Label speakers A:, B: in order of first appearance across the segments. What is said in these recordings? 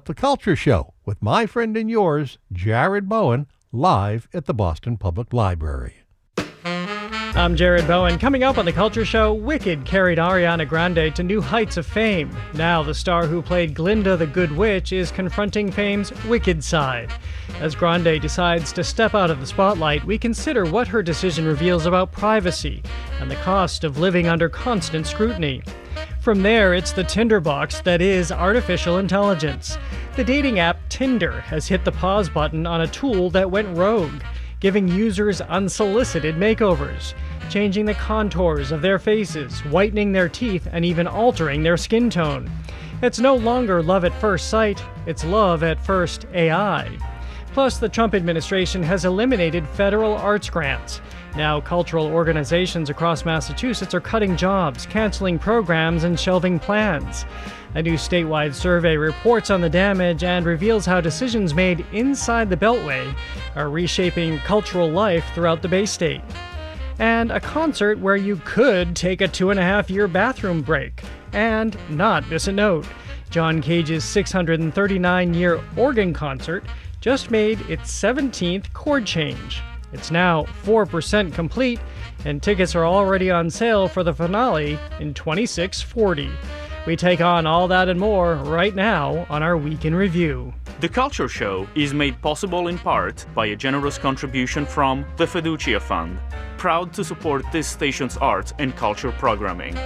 A: up The Culture Show with my friend and yours, Jared Bowen, live at the Boston Public Library.
B: I'm Jared Bowen. Coming up on The Culture Show, Wicked carried Ariana Grande to new heights of fame. Now the star who played Glinda the Good Witch is confronting fame's wicked side. As Grande decides to step out of the spotlight, we consider what her decision reveals about privacy and the cost of living under constant scrutiny. From there, it's the tinderbox that is artificial intelligence. The dating app Tinder has hit the pause button on a tool that went rogue, giving users unsolicited makeovers, changing the contours of their faces, whitening their teeth, and even altering their skin tone. It's no longer love at first sight, it's love at first AI. Plus, the Trump administration has eliminated federal arts grants. Now, cultural organizations across Massachusetts are cutting jobs, canceling programs, and shelving plans. A new statewide survey reports on the damage and reveals how decisions made inside the Beltway are reshaping cultural life throughout the Bay State. And a concert where you could take a 2.5-year bathroom break and not miss a note. John Cage's 639-year organ concert just made its 17th chord change. It's now 4% complete, and tickets are already on sale for the finale in 2640. We take on all that and more right now on our Week in Review.
C: The Culture Show is made possible in part by a generous contribution from the Fiducia Fund, proud to support this station's arts and culture programming.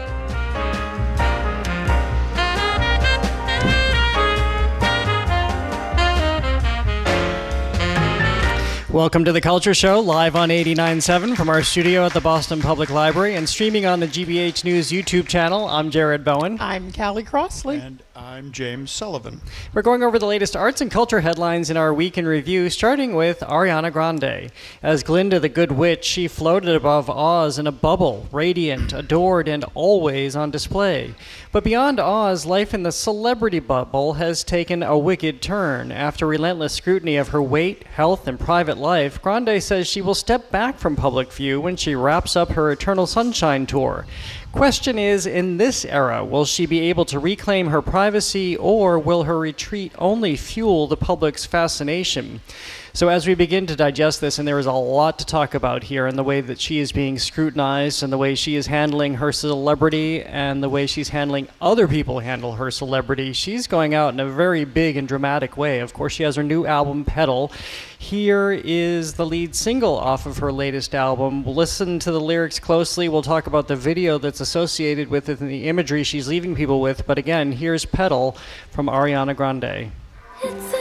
B: Welcome to The Culture Show, live on 89.7 from our studio at the Boston Public Library and streaming on the GBH News YouTube channel. I'm Jared Bowen.
D: I'm Callie Crossley.
E: And I'm James Sullivan.
B: We're going over the latest arts and culture headlines in our Week in Review, starting with Ariana Grande. As Glinda the Good Witch, she floated above Oz in a bubble, radiant, adored, and always on display. But beyond Oz, life in the celebrity bubble has taken a wicked turn. After relentless scrutiny of her weight, health, and private life, Grande says she will step back from public view when she wraps up her Eternal Sunshine tour. Question is, in this era, will she be able to reclaim her privacy, or will her retreat only fuel the public's fascination? So as we begin to digest this, and there is a lot to talk about here, and the way that she is being scrutinized, and the way she is handling her celebrity, and the way she's handling other people handle her celebrity, she's going out in a very big and dramatic way. Of course, she has her new album, Petal. Here is the lead single off of her latest album. We'll listen to the lyrics closely. We'll talk about the video that's associated with it and the imagery she's leaving people with. But again, here's Petal from Ariana Grande.